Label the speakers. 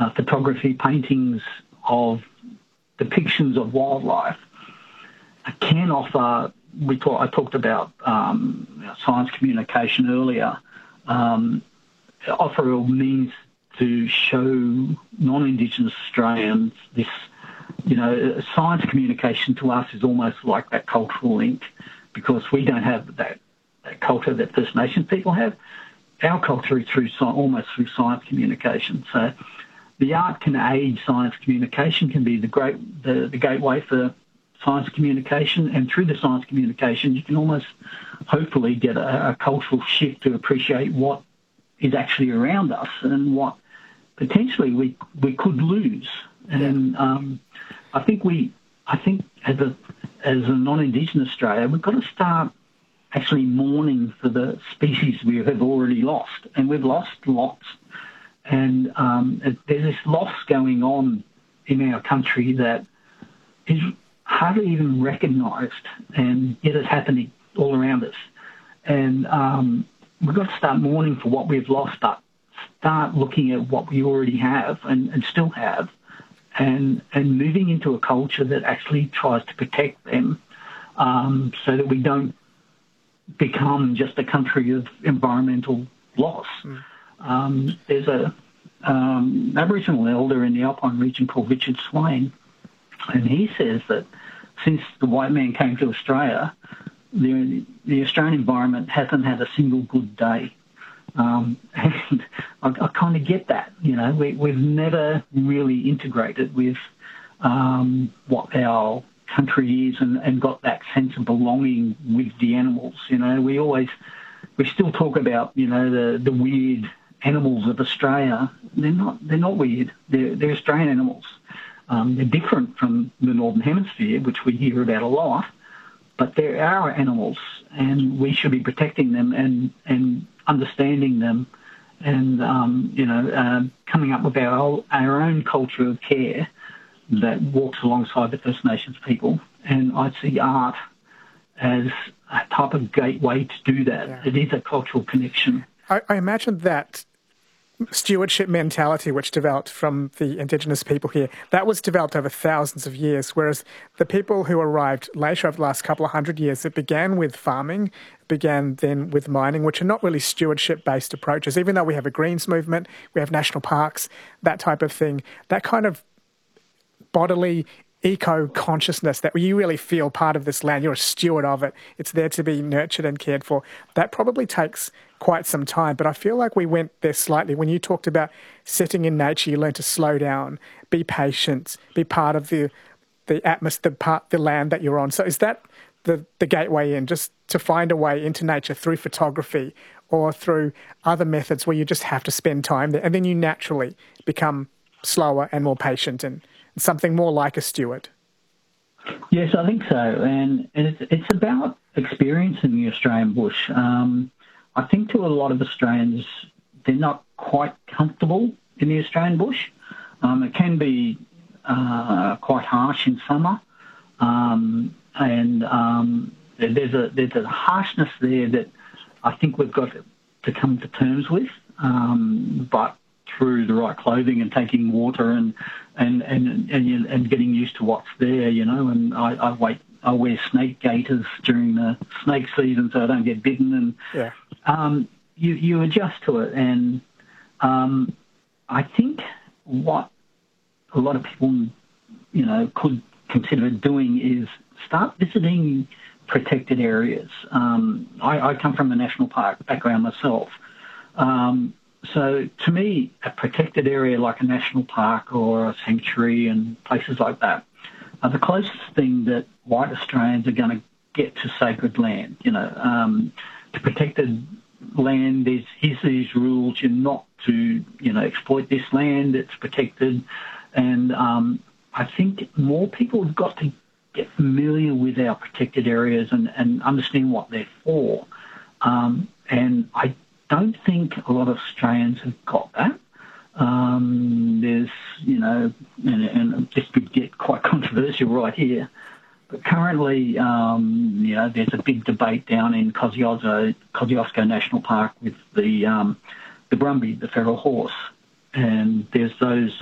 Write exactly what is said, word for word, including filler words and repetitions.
Speaker 1: uh, photography, paintings of depictions of wildlife can offer. We talk, I talked about um, science communication earlier. Um, offer a means to show non-Indigenous Australians this. You know, science communication to us is almost like that cultural link, because we don't have that, that culture that First Nations people have. Our culture is through almost through science communication. So the art can aid science communication, can be the great the, the gateway for science communication, and through the science communication you can almost hopefully get a, a cultural shift to appreciate what is actually around us and what potentially we we could lose. And um, I think we, I think as a as a non-Indigenous Australia, we've got to start actually mourning for the species we have already lost, and we've lost lots. And um, there's this loss going on in our country that is hardly even recognised, and yet it's happening all around us. And um, we've got to start mourning for what we've lost, but start looking at what we already have and, and still have, and and moving into a culture that actually tries to protect them, um, so that we don't become just a country of environmental loss. Mm. Um, there's a um, Aboriginal elder in the Alpine region called Richard Swain, and he says that since the white man came to Australia, the, the Australian environment hasn't had a single good day. Um, and I, I kind of get that, you know, we, we've never really integrated with um, what our country is and, and got that sense of belonging with the animals. You know, we always, we still talk about, you know, the, the weird animals of Australia. They're not, they're not weird. They're, they're Australian animals. Um, they're different from the Northern Hemisphere, which we hear about a lot, but they're our animals, and we should be protecting them and, and understanding them, and um, you know, uh, coming up with our our own culture of care that walks alongside the First Nations people. And I see art as a type of gateway to do that. Yeah. It is a cultural connection.
Speaker 2: I, I imagine that stewardship mentality which developed from the Indigenous people here, that was developed over thousands of years, whereas the people who arrived later over the last couple of hundred years, it began with farming, began then with mining, which are not really stewardship-based approaches. Even though we have a Greens movement, we have national parks, that type of thing, that kind of bodily eco-consciousness that you really feel part of this land, you're a steward of it, it's there to be nurtured and cared for, that probably takes quite some time. But I feel like we went there slightly. When you talked about sitting in nature, you learn to slow down, be patient, be part of the the atmosphere, the part, the land that you're on. So is that the, the gateway in, just to find a way into nature through photography or through other methods where you just have to spend time there, and then you naturally become slower and more patient and something more like a steward?
Speaker 1: Yes, I think so. And it's, it's about experiencing the Australian bush. Um, I think to a lot of Australians, they're not quite comfortable in the Australian bush. Um, it can be uh, quite harsh in summer. Um, and um, there's a there's a harshness there that I think we've got to come to terms with. Um, but through the right clothing and taking water and and and and, and getting used to what's there, you know. And I, I wait, I wear snake gaiters during the snake season so I don't get bitten. And
Speaker 2: yeah.
Speaker 1: um, you you adjust to it. And um, I think what a lot of people, you know, could consider doing is start visiting protected areas. Um, I, I come from a national park background myself. Um, So to me, a protected area like a national park or a sanctuary and places like that are the closest thing that white Australians are going to get to sacred land. You know, um, to protected land, there's here's these rules. You're not to, you know, exploit this land. It's protected. And um, I think more people have got to get familiar with our protected areas and, and understand what they're for. Um, and I don't think a lot of Australians have got that. Um, there's, you know, and, and this could get quite controversial right here, but currently, um, you know, there's a big debate down in Kosciuszko, Kosciuszko National Park with the um, the Brumby, the feral horse, and there's those